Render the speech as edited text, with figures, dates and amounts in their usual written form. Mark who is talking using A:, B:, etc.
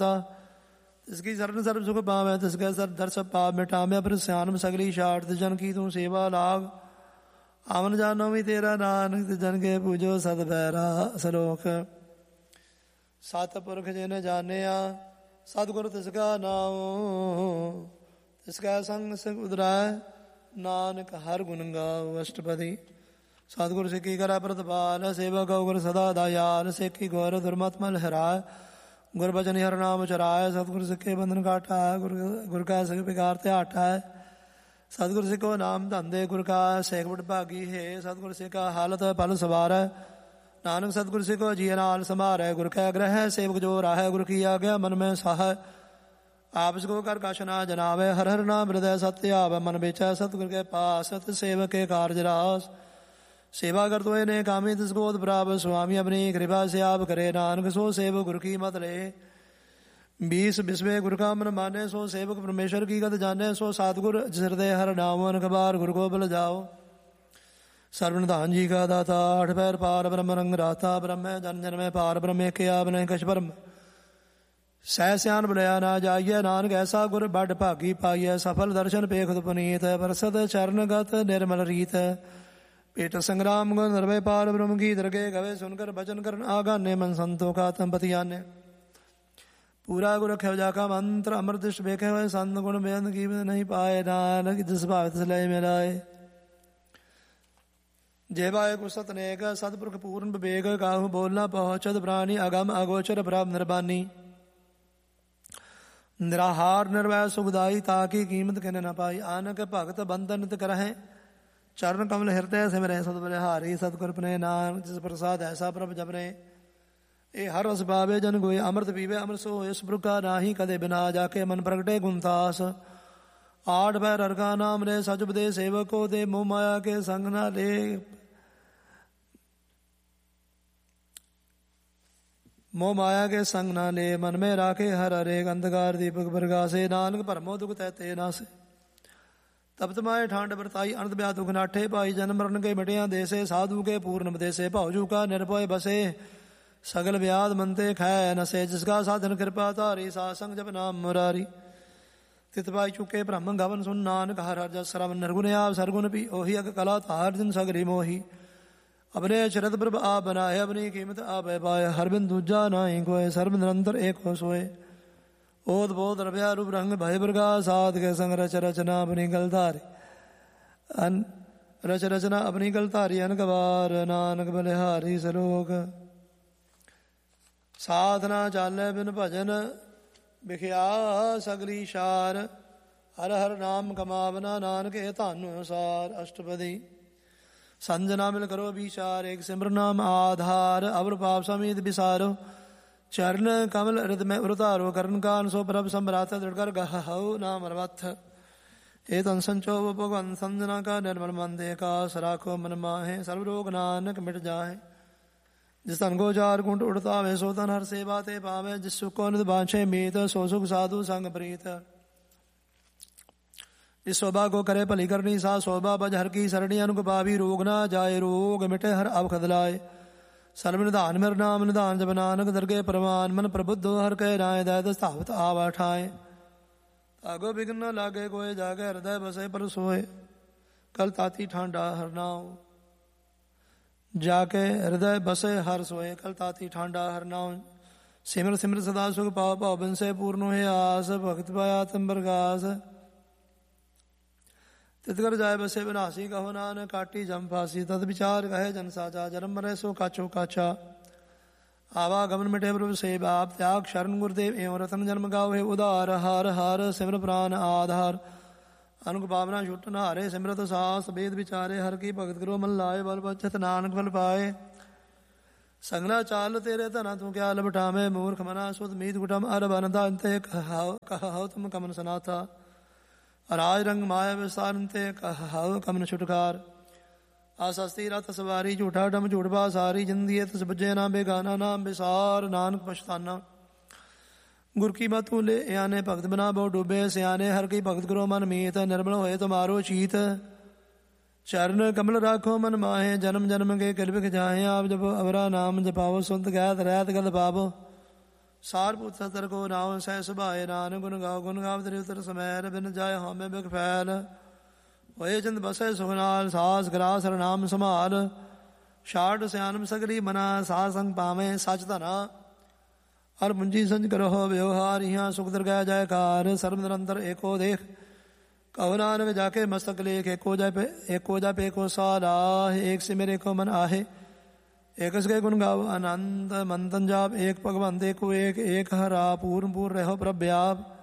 A: तिसकी शरण सर्व सुख पावै, तिसके सर दर्श पाप मिटावे। फिर सियानम सगली छाट, तिस जन की तू सेवा लाग। आवन जानो भी तेरा नानक, तिस जन के पूजो सद बैरा। सलोक सतपुरख जिन जानिया, सतगुर तिसका नाम। तिसका संग सिख उदराय, नानक हर गुण गाओ। अष्टपदी सतगुर सिक्खी करै प्रतिपाल, सेवा गौ गुर सदा दयाल। सिक्खी गौर दुर्मत मल हराय, गुर बचन हर नाम चराय। सतगुर सिक्खे बंधन काटा, गुर का सिख बिगार त्याटा है। सतगुर सिखो नाम धंधे, गुर का सेख बड़ भागी है। सतगुर सिखा हालत पल सवार, नानक सतगुर सिखो जी नाल संभार। गुर कै ग्रह सेवक जो राह, गुर की आज्ञा मन में साह। आपस को कर कछ ना जनावे, हर हर नाम हृदय सत्य आवे। मन बेचा सतगुर के पास, सत सेवक के कार्य रास। सेवा कर तो ने कामी तिसको प्राप्त, स्वामी अपनी कृपा से आप करे। नानक सो सेवक गुर की मत ले, 20 बिस्वे गुर का मन माने। सो सेवक परमेश्वर की गत जाने, सो सतगुर हृदय हर नाम। अनकबार गुर को बल जाओ, सर्वनिधान जी का दाता। 8 पैर पार ब्रह्म रंग राता, ब्रह्म जन जन में पार ब्रह्म के आपने कछ ब्रह्म। सह स्यान बुलाया ना जाइए, नानक ऐसा गुर बड़ भागी पाइए। सफल दर्शन पेख पुनीत, प्रसद चरणगत निर्मल रीत। पेट संग्राम गुण निर्भय पार ब्रह्म की दरगे गवे। सुनकर भजन करन आगाने, मन संतों का तम पति आने। पूरा गुर रखे जाका मंत्र, अमृत दृष्ट बेखे हुए। संत गुण बेअंत की नहीं पाए, नानक जिस भाव लय मिलाए। जेबाए को सतनेक, सतपुरख पूर्ण विवेक। काहू बोलना पहुँचत प्राणी, अगम अगोचर प्राप्त निर्बानी। निराहार निर्वय सुखदाई, ताकि कीमत कहने न पाई। आनक भगत बंधन करहे, चरण कमल हृदय सिमरे। सतबलिहारी सतगुर पने, नानक जिस प्रसाद ऐसा प्रभ जपने। ए हर रस पावे जन गोय, अमृत पीवे अमृत सो। इस प्रका नाही कदे बिना, जाके मन प्रगटे गुणतास। 8 पैर हर का नाम रे, सच उपदे सेवक को दे। मोह माया के संग ना ले, मोह माया के संग ना ले। मन में राखे हर हरे, अंधकार दीपक प्रकाशे। नानक भरमो दुख तैते नासे, तब तमाए ठांड बरताई। अनंत ब्याह दुख नाठे पाई, जन्म मरण के मिटिया देसे। साधु के पूर्ण देसे, भावजू का निर्भय बसे। सगल व्याध मनते खै नसे, जिसका साधन कृपा तारी। सासंग जब नाम मुरारी, तित पाई चुके ब्रह्म गवन। सुन नानक हर हर जस श्रवण। निर्गुण आप सरगुण पी, ओही अग कला तार दिन सगरी मोही। अपने चरत प्रभ आप बनाए, अपनी कीमत आप पाए। हर बिन दूजा नाई कोय, सर्व निरंतर एक हो सोए। ओत बोध रव्या रूप रंग भय प्रकाश, साध के संग रच रचना अपनी गलधारी। रच रचना अपनी गलधारी, अनकबार नानक बलिहारी। सलोक साधना चाले बिन भजन, बिखिया सगली शार। हर हर नाम कमावना, नानक ए धानु सार। अष्टपदी संजना मिल करो विचार, एक सिमर नाम आधार। अवर पाप समीत विसारो, चरण कमल हृदय में उतारो। करण कान सो प्रभ संभ्रात, दृढ़कर गहौ नाम रवथ। ए तन संचो भगवान, संजना का निर्मल मन देखा। सराखो मन माहे, सर्व रोग नानक मिट जाए। जिस तन को 4 कुंठ उड़ता वे, सो तन हर सेवा ते पावे। जिस सुख को नित बांछे मीत, सो सुख साधु संग प्रीत। इस शोभा को करे भली करनी सा, शोभा बज हर की सरणी। अनुक पावी रोग ना जाए, रोग मिटे हर अब खदलाए। सर्व निधान मेर नाम निधान, जब नानक दरगे प्रमाण। मन प्रबुद्ध हर कह राय, दैत स्थावत आवा ठाए। आगो बिघन न लागे कोय, जागे हृदय बसे पर सोए। कल ताती ठांडा हर नाव, जाके हृदय बसे हर सोए। कल ताती ठांडा हर नाव, सिमर सिमर सदा सुख पाओ। पावन से पूर्ण है आस, भक्त पाया तम प्रकाश। तितकर जाय बसे विनाशी, कहो नानक काटी जम फांसी। तद विचार कहे जन साचा, जन्म मरे सो काछो काछा। आवागमन मिटे प्रभु से बाप, त्याग शरण गुरुदेव एवं रतन। जन्म गाओ है उदार, हार हार सिमर प्राण आधार। अनुक पावना छुट नहारे, सिमरत सास वेद विचारे। हर की भगत करो मन लाए, बल बचत नानक बल पाए। संगना चाल तेरे तना, तू क्या लबटामे। मूर्ख मना सुत मीत कुटम, अर बनता अंते। कहो तुम कमन सनाथा, राज रंग माया विस्तारते। कहो कमन छुटकार। आसस्ती रथ सवारी, झूठा डम झूठ बासारी। जिंदगी तस बुझे ना बेगाना, नाम विसार नानक पछताना। गुर की मत ले आने, भगत बना बहु डूबे सियाने। हर की भगत करो मन मीत, निर्मल होए तुम्हारो चीत। चरण कमल राखो मन माहे, जन्म जन्म के किल बिख जाहे। आप जब अवरा नाम जपाओ, सुनत गैत रहत गद पावो। ਸਾਰ ਪੁੱਤ ਸਤਰ ਕੋ ਨਾਉ ਸਹਿ ਸੁਭਾਏ ਨਾਨ ਗੁਣ ਗਾਓ ਗੁਣ ਗਾਵ ਤੇਰੇ ਉਤਰ ਸਮੈਰ ਬਿਨ ਜਾਏ ਹਉਮੈ ਬਿਖ ਫੈਲ ਹੋਏ ਚੰਦ ਬਸੈ ਸੁਖ ਨਾਲ ਸਾਸ ਗਰਾਸ ਹਰਿਨਾਮ ਸੰਭਾਲ ਛਾੜ ਸਿਆਨਮ ਸਗਲੀ ਮਨਾ ਸਾਧ ਸੰਗ ਪਾਵੇਂ ਸਚ ਧਨਾ ਹਰ ਮੁੰਜੀ ਸੰਜ ਕਰੋ ਵਿਵਹਾਰ ਇਹਾਂ ਸੁਖ ਦਰਗਹਿ ਜਾਇ ਕਾਰ ਸਰਬ ਨਿਰੰਤਰ ਏਕੋ ਦੇਖ ਕਹੋ ਨਾਨਕ ਜਾ ਕੇ ਮਸਤਕ ਲੇਖ ਏਕੋ ਜਾ ਪੇ ਕੋ ਸਾਲਾਹ ਏਕ ਸਿ ਮੇਰੇ ਕੋ ਮਨ ਆਹੇ ਏਕ ਸਕੇ ਗੁਣ ਗਾਵ ਅਨੰਤ ਮੰਤਨ ਜਾਪ ਏਕ ਭਗਵੰਤ ਏਕੋ ਏਕ ਹਰਾ ਪੂਰਨ ਪੂਰ ਰਹਿਓ ਪ੍ਰਭ ਆਪ